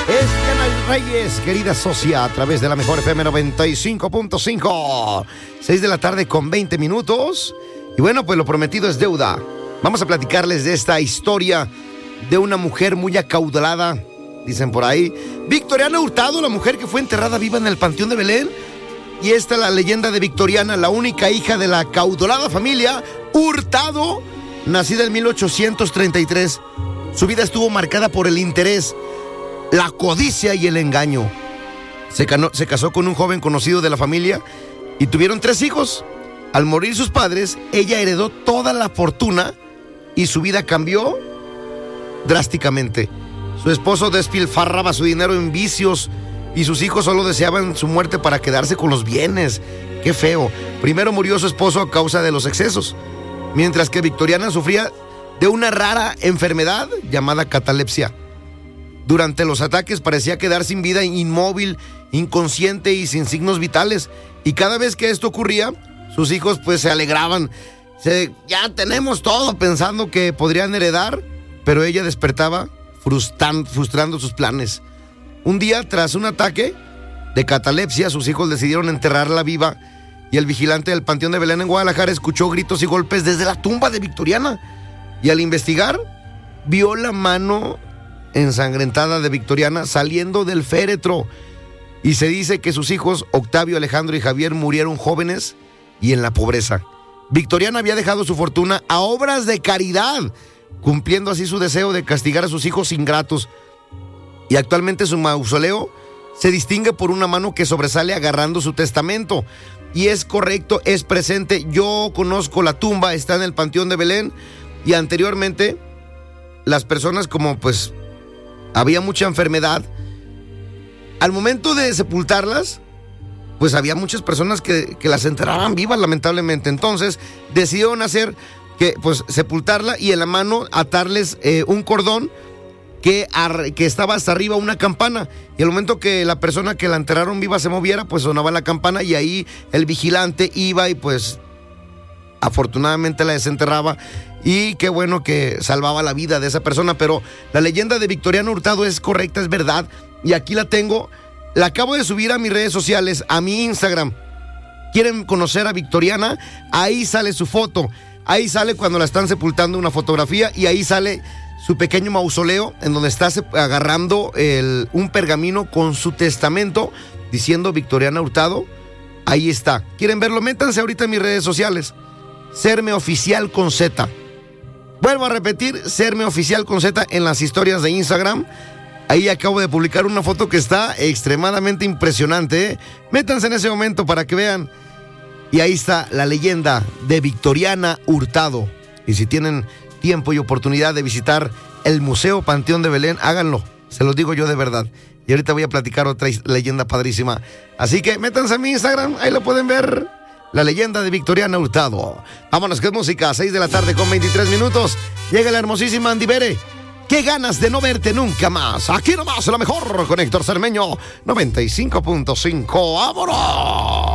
Es Diana Reyes, querida socia, a través de la mejor FM 95.5. 6 de la tarde con 20 minutos. Y bueno, pues lo prometido es deuda. Vamos a platicarles de esta historia de una mujer muy acaudalada, dicen por ahí. Victoriana Hurtado, la mujer que fue enterrada viva en el Panteón de Belén. Y esta es la leyenda de Victoriana, la única hija de la acaudalada familia Hurtado, nacida en 1833. Su vida estuvo marcada por el interés, la codicia y el engaño. Se casó con un joven conocido de la familia y tuvieron 3 hijos. Al morir sus padres, ella heredó toda la fortuna y su vida cambió drásticamente. Su esposo despilfarraba su dinero en vicios y sus hijos solo deseaban su muerte para quedarse con los bienes. ¡Qué feo! Primero murió su esposo a causa de los excesos, mientras que Victoriana sufría de una rara enfermedad llamada catalepsia. Durante los ataques parecía quedar sin vida, inmóvil, inconsciente y sin signos vitales. Y cada vez que esto ocurría, sus hijos pues se alegraban. Ya tenemos todo, pensando que podrían heredar, pero ella despertaba frustrando sus planes. Un día, tras un ataque de catalepsia, sus hijos decidieron enterrarla viva y el vigilante del Panteón de Belén en Guadalajara escuchó gritos y golpes desde la tumba de Victoriana. Y al investigar, vio la mano ensangrentada de Victoriana saliendo del féretro. Y se dice que sus hijos, Octavio, Alejandro y Javier, murieron jóvenes y en la pobreza. Victoriana había dejado su fortuna a obras de caridad, cumpliendo así su deseo de castigar a sus hijos ingratos. Y actualmente su mausoleo se distingue por una mano que sobresale agarrando su testamento. Y es correcto, es presente. Yo conozco la tumba, está en el Panteón de Belén. Y anteriormente, las personas, como pues había mucha enfermedad, al momento de sepultarlas, pues había muchas personas que las enterraban vivas, lamentablemente. Entonces decidieron hacer que pues sepultarla y en la mano atarles un cordón que estaba hasta arriba una campana. Y al momento que la persona que la enterraron viva se moviera, pues sonaba la campana y ahí el vigilante iba y pues afortunadamente la desenterraba. Y qué bueno que salvaba la vida de esa persona. Pero la leyenda de Victoriana Hurtado es correcta, es verdad. Y aquí la tengo. La acabo de subir a mis redes sociales, a mi Instagram. ¿Quieren conocer a Victoriana? Ahí sale su foto. Ahí sale cuando la están sepultando, una fotografía. Y ahí sale su pequeño mausoleo en donde está agarrando un pergamino con su testamento diciendo Victoriana Hurtado. Ahí está. ¿Quieren verlo? Métanse ahorita en mis redes sociales. Serme Oficial con Z. Vuelvo a repetir, Serme Oficial con Z en las historias de Instagram. Ahí acabo de publicar una foto que está extremadamente impresionante, ¿eh? Métanse en ese momento para que vean. Y ahí está la leyenda de Victoriana Hurtado. Y si tienen tiempo y oportunidad de visitar el Museo Panteón de Belén, háganlo. Se los digo yo de verdad. Y ahorita voy a platicar otra leyenda padrísima. Así que métanse a mi Instagram, ahí lo pueden ver. La leyenda de Victoriana Hurtado. Vámonos, que es música. 6 de la tarde con 23 minutos. Llega la hermosísima Andy Bere. Qué ganas de no verte nunca más. Aquí nomás, la mejor con Héctor Cermeño. 95.5. ¡Vámonos!